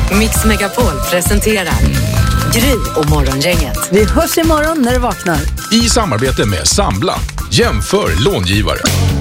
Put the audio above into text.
Mix Megapol presenterar Gry och Morgongänget. Vi hörs imorgon när du vaknar. I samarbete med Sambla. Jämför långivare.